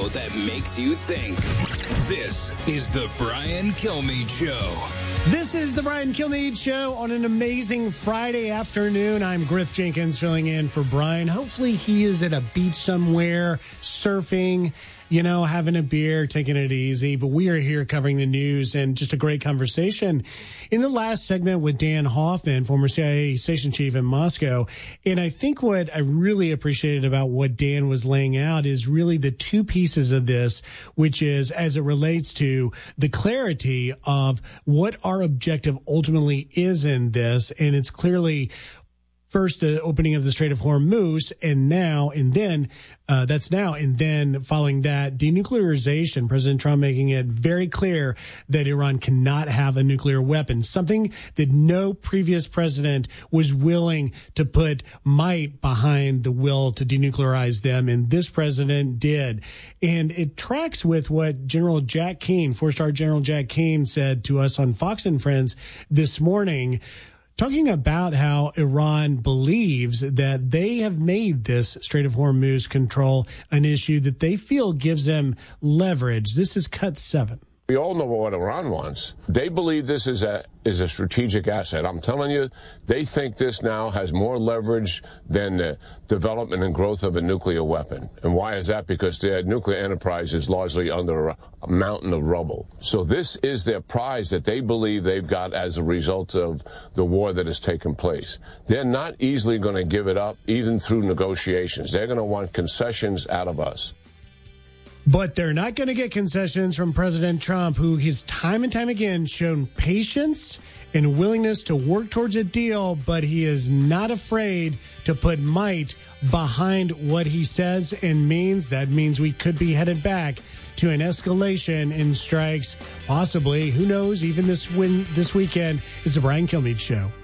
show that makes you think. This is the Brian Kilmeade Show. This is the Brian Kilmeade Show on an amazing Friday afternoon. I'm Griff Jenkins filling in for Brian. Hopefully he is at a beach somewhere, surfing, having a beer, taking it easy. But we are here covering the news and just a great conversation in the last segment with Dan Hoffman, former CIA station chief in Moscow. And I think what I really appreciated about what Dan was laying out is really the two pieces of this, which is as it relates to the clarity of what our objective ultimately is in this. And it's clearly first, the opening of the Strait of Hormuz, and then following that, denuclearization, President Trump making it very clear that Iran cannot have a nuclear weapon, something that no previous president was willing to put might behind the will to denuclearize them, and this president did. And it tracks with what General Jack Keane, four-star General Jack Keane, said to us on Fox and Friends this morning, talking about how Iran believes that they have made this Strait of Hormuz control an issue that they feel gives them leverage. This is cut 7. We all know what Iran wants. They believe this is a strategic asset. I'm telling you, they think this now has more leverage than the development and growth of a nuclear weapon. And why is that? Because their nuclear enterprise is largely under a mountain of rubble. So this is their prize that they believe they've got as a result of the war that has taken place. They're not easily going to give it up, even through negotiations. They're going to want concessions out of us. But they're not going to get concessions from President Trump, who has time and time again shown patience and willingness to work towards a deal, but he is not afraid to put might behind what he says and means. That means we could be headed back to an escalation in strikes, possibly, who knows, even this weekend. Is the Brian Kilmeade Show.